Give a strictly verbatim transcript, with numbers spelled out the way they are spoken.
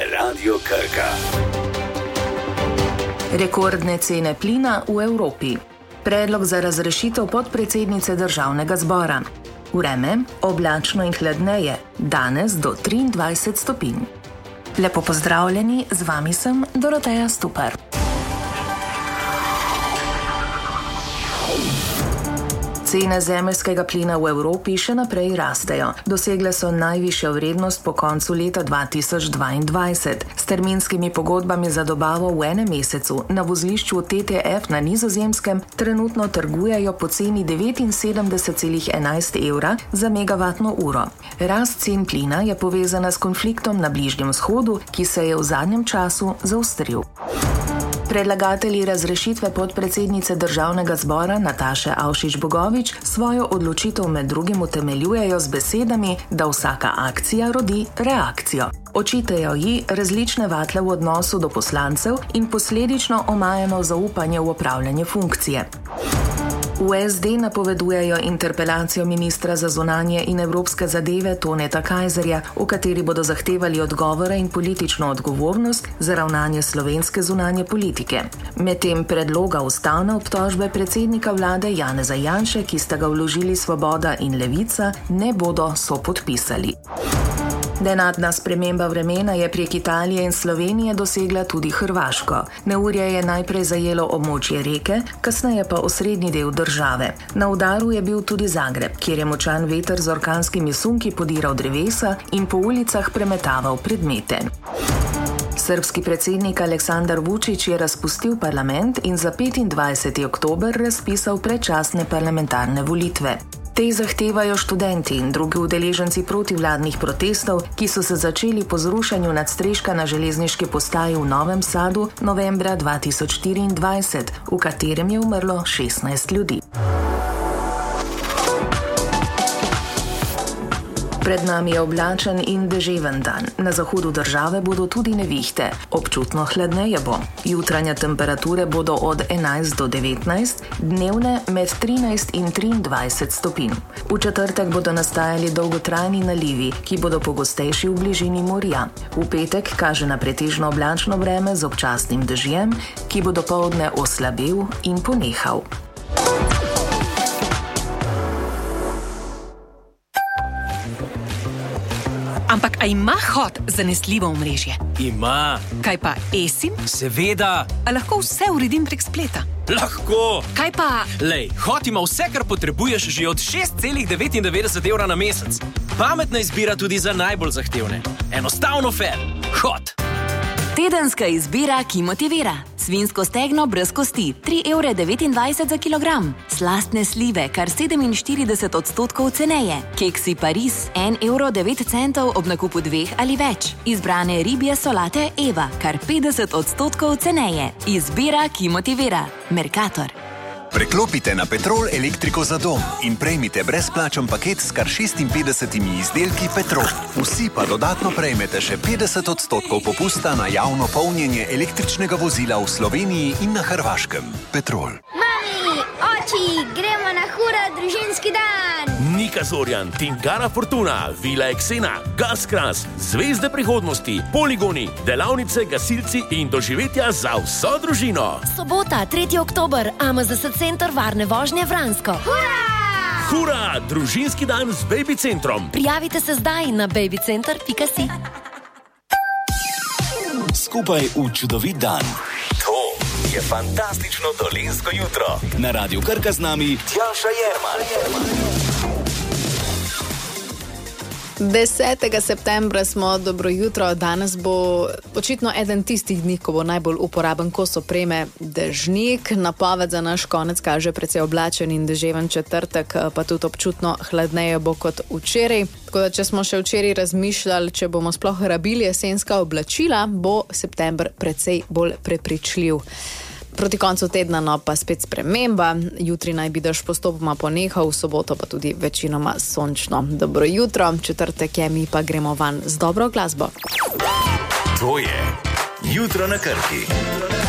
Radio Krka. Rekordne cene plina v Evropi. Predlog za razrešitev podpredsednice državnega zbora. Vreme oblačno in hladneje, danes do triindvajset stopinj. Lepo pozdravljeni, z vami sem Doroteja Stupar. Cene zemeljskega plina v Evropi še naprej rastejo. Dosegle so najvišjo vrednost po koncu leta dva tisoč dvaindvajset. S terminskimi pogodbami za dobavo v enem mesecu na vozlišču T T F na Nizozemskem trenutno trgujejo po ceni devetinsedemdeset celih enajst evra za megavatno uro. Rast cen plina je povezana s konfliktom na Bližnjem vzhodu, ki se je v zadnjem času zaostril. Predlagatelji razrešitve podpredsednice državnega zbora Nataše Avšič Bogovič svojo odločitev med drugim utemeljujejo z besedami, da vsaka akcija rodi reakcijo. Očitajo ji različne vatle v odnosu do poslancev in posledično omajeno zaupanje v opravljanje funkcije. V S D napovedujejo interpelacijo ministra za zunanje in evropske zadeve Toneta Kajzerja, v kateri bodo zahtevali odgovore in politično odgovornost za ravnanje slovenske zunanje politike. Medtem predloga ustavne obtožbe predsednika vlade Janeza Janše, ki sta ga vložili Svoboda in Levica, ne bodo sopodpisali. Nenadna sprememba vremena je prek Italije in Slovenije dosegla tudi Hrvaško. Neurje je najprej zajelo območje reke, kasneje pa osrednji del države. Na udaru je bil tudi Zagreb, kjer je močan veter z orkanskimi sunki podiral drevesa in po ulicah premetaval predmete. Srbski predsednik Aleksandar Vučić je razpustil parlament in za petindvajseti oktober razpisal predčasne parlamentarne volitve. Te zahtevajo študenti in drugi udeleženci protivladnih protestov, ki so se začeli po zrušanju nadstreška na železniški postaji v Novem Sadu novembra dva tisoč štiriindvajset, v katerem je umrlo šestnajst ljudi. Pred nami je oblačen in deževen dan. Na zahodu države bodo tudi nevihte. Občutno hladneje bo. Jutranje temperature bodo od enajst do devetnajst, dnevne med trinajst in triindvajset stopinj. V četrtek bodo nastajali dolgotrajni nalivi, ki bodo pogostejši v bližini morja. V petek kaže na pretežno oblačno vreme z občasnim dežjem, ki bo dopoldne oslabel in ponehal. Ampak a ima Hot zanesljivo omrežje? Ima. Kaj pa eSIM? Seveda. A lahko vse uredim prek spleta? Lahko. Kaj pa... Lej, Hot ima vse, kar potrebuješ že od šest celih devetindevetdeset evra na mesec. Pametna izbira tudi za najbolj zahtevne. Enostavno fair. Hot. Tedenska izbira, ki motivira. Svinjsko stegno brez kosti, tri evre devetindvajset za kilogram. Slastne slive, kar sedeminštirideset odstotkov ceneje. Keksi Paris, en evro devet centov ob nakupu dveh ali več. Izbrane ribje solate Eva, kar petdeset odstotkov ceneje. Izbira, ki motivira. Mercator. Preklopite na Petrol elektriko za dom in prejmite brezplačen paket s kar šestinpetdesetimi izdelki Petrol. Vsi pa dodatno prejmete še petdeset odstotkov popusta na javno polnjenje električnega vozila v Sloveniji in na Hrvaškem. Petrol. Mami, oči, gremo na hura družinski dan! Nika Zorjan, Tingara Fortuna, Vila Eksena, Gaskras, Zvezde prihodnosti, Poligoni, delavnice, gasilci in doživetja za vso družino. Sobota, tretji oktober, A M Z S center varne vožnje Vransko. Hura! Hura, družinski dan z Baby Centrom. Prijavite se zdaj na babycenter pika si. Skupaj v čudovit dan. To je fantastično dolenjsko jutro. Na Radiu Krka z nami Tjaša Jerman. desetega septembra smo, dobro jutro. Danes bo očitno eden tistih dni, ko bo najbolj uporaben kos opreme dežnik. Napoved za naš konec kaže precej oblačen in deževen četrtek, pa tudi občutno hladneje bo kot včeraj. Tako da, če smo še včeraj razmišljali, če bomo sploh rabili jesenska oblačila, bo september precej bolj prepričljiv. Proti koncu tedna no pa spet sprememba. Jutri naj bi dež postopoma ponehal, v soboto pa tudi večinoma sončno. Dobro jutro, četrtek je, mi pa gremo van z dobro glasbo. To je Jutro na Krki.